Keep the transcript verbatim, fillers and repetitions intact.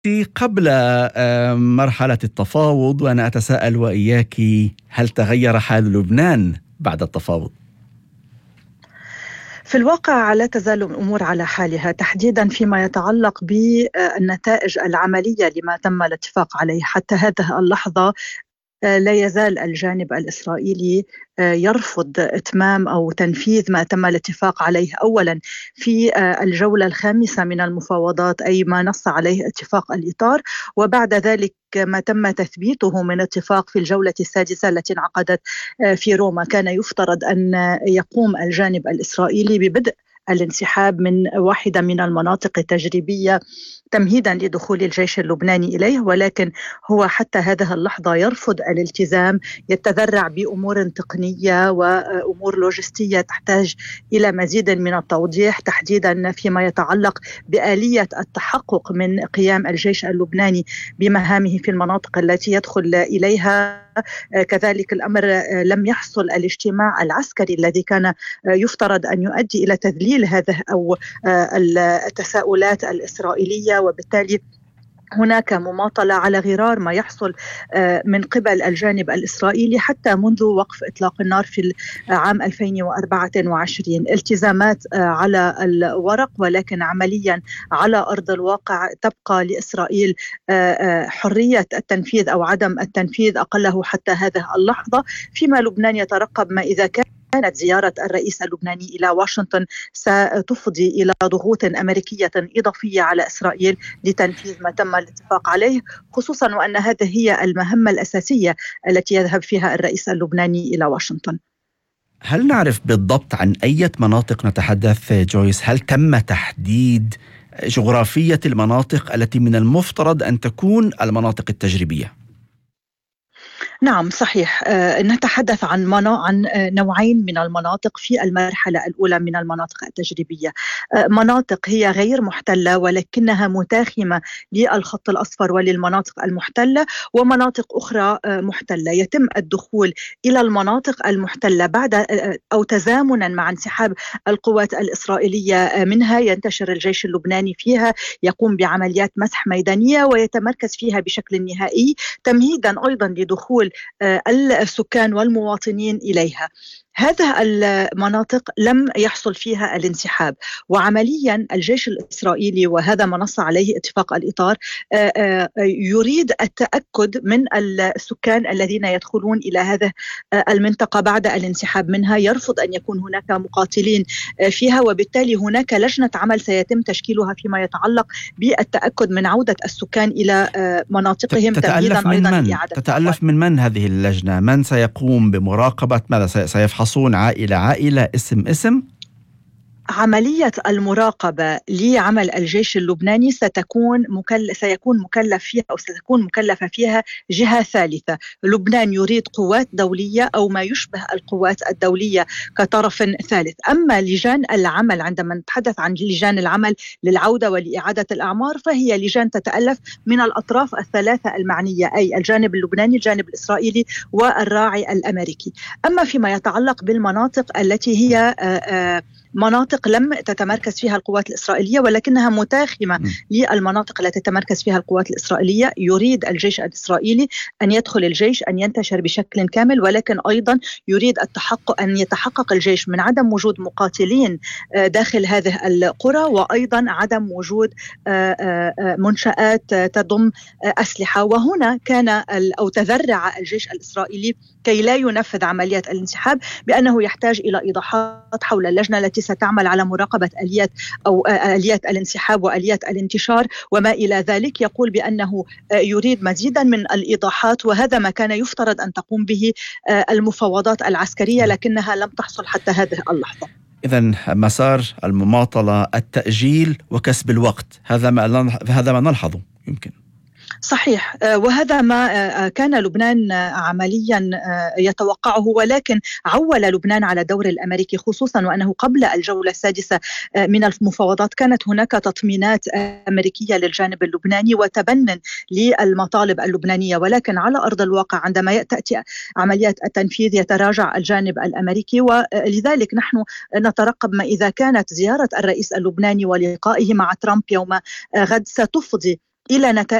قبل آه، مرحلة التفاوض، وأنا أتساءل وإياك: هل تغير حال لبنان بعد التفاوض؟ في الواقع لا تزال الأمور على حالها، تحديدا فيما يتعلق بالنتائج العملية لما تم الاتفاق عليه حتى هذه اللحظة. آه، لا يزال الجانب الإسرائيلي آه، يرفض إتمام أو تنفيذ ما تم الاتفاق عليه أولا في آه، الجولة الخامسة من المفاوضات، أي ما نص عليه اتفاق الإطار، وبعد ذلك ما تم تثبيته من اتفاق في الجولة السادسة التي انعقدت آه، في روما. كان يفترض أن يقوم الجانب الإسرائيلي ببدء الانسحاب من واحدة من المناطق التجريبية تمهيدا لدخول الجيش اللبناني إليه، ولكن هو حتى هذه اللحظة يرفض الالتزام، يتذرع بأمور تقنية وأمور لوجستية تحتاج إلى مزيد من التوضيح، تحديدا فيما يتعلق بآلية التحقق من قيام الجيش اللبناني بمهامه في المناطق التي يدخل إليها. كذلك الأمر لم يحصل الاجتماع العسكري الذي كان يفترض أن يؤدي إلى تذليل هذه أو التساؤلات الإسرائيلية، وبالتالي هناك مماطلة على غرار ما يحصل من قبل الجانب الإسرائيلي حتى منذ وقف إطلاق النار في عام ألفين وأربعة وعشرين. التزامات على الورق، ولكن عمليا على أرض الواقع تبقى لإسرائيل حرية التنفيذ أو عدم التنفيذ أقله حتى هذه اللحظة، فيما لبنان يترقب ما إذا كان كانت زيارة الرئيس اللبناني إلى واشنطن ستفضي إلى ضغوط أمريكية إضافية على إسرائيل لتنفيذ ما تم الاتفاق عليه، خصوصا وأن هذه هي المهمة الأساسية التي يذهب فيها الرئيس اللبناني إلى واشنطن. هل نعرف بالضبط عن أي مناطق نتحدث جويس؟ هل تم تحديد جغرافية المناطق التي من المفترض أن تكون المناطق التجريبية؟ نعم صحيح. آه، نتحدث عن منا عن آه، نوعين من المناطق في المرحلة الأولى من المناطق التجريبية. آه، مناطق هي غير محتلة ولكنها متاخمة للخط الأصفر وللمناطق المحتلة، ومناطق أخرى آه، محتلة. يتم الدخول إلى المناطق المحتلة بعد آه، أو تزامنا مع انسحاب القوات الإسرائيلية آه، منها. ينتشر الجيش اللبناني فيها، يقوم بعمليات مسح ميدانية ويتمركز فيها بشكل نهائي، تمهيدا أيضا لدخول السكان والمواطنين إليها. هذه المناطق لم يحصل فيها الانسحاب، وعمليا الجيش الإسرائيلي، وهذا ما نص عليه اتفاق الإطار، يريد التأكد من السكان الذين يدخلون إلى هذه المنطقة بعد الانسحاب منها. يرفض أن يكون هناك مقاتلين فيها، وبالتالي هناك لجنة عمل سيتم تشكيلها فيما يتعلق بالتأكد من عودة السكان إلى مناطقهم، تمهيدا أيضا لإعادة. تتألف من من هذه اللجنة؟ من سيقوم بمراقبة ماذا؟ سيفحصون عائلة عائلة، اسم اسم؟ عملية المراقبة لعمل الجيش اللبناني ستكون مكلف سيكون مكلف فيها أو ستكون مكلفة فيها جهة ثالثة. لبنان يريد قوات دولية أو ما يشبه القوات الدولية كطرف ثالث. أما لجان العمل، عندما نتحدث عن لجان العمل للعودة ولإعادة الأعمار، فهي لجان تتألف من الأطراف الثلاثة المعنية، أي الجانب اللبناني، الجانب الإسرائيلي، والراعي الأمريكي. أما فيما يتعلق بالمناطق التي هي آآ آآ مناطق لم تتمركز فيها القوات الإسرائيلية ولكنها متاخمة م. للمناطق التي تتمركز فيها القوات الإسرائيلية، يريد الجيش الإسرائيلي أن يدخل الجيش، أن ينتشر بشكل كامل، ولكن أيضا يريد التحقق أن يتحقق الجيش من عدم وجود مقاتلين داخل هذه القرى، وأيضا عدم وجود منشآت تضم أسلحة. وهنا كان أو تذرع الجيش الإسرائيلي كي لا ينفذ عمليات الانسحاب بأنه يحتاج إلى إيضاحات حول اللجنة التي ستعمل على مراقبة آليات أو آليات الانسحاب وآليات الانتشار وما إلى ذلك. يقول بأنه يريد مزيدا من الإيضاحات، وهذا ما كان يفترض أن تقوم به المفاوضات العسكرية، لكنها لم تحصل حتى هذه اللحظة. إذن مسار المماطلة التأجيل وكسب الوقت، هذا ما هذا ما نلحظه يمكن. صحيح، وهذا ما كان لبنان عمليا يتوقعه، ولكن عول لبنان على دور الأمريكي، خصوصا وأنه قبل الجولة السادسة من المفاوضات كانت هناك تطمينات أمريكية للجانب اللبناني وتبنن للمطالب اللبنانية، ولكن على أرض الواقع عندما تأتي عمليات التنفيذ يتراجع الجانب الأمريكي. ولذلك نحن نترقب ما إذا كانت زيارة الرئيس اللبناني ولقائه مع ترامب يوم غد ستفضي إلى نتائج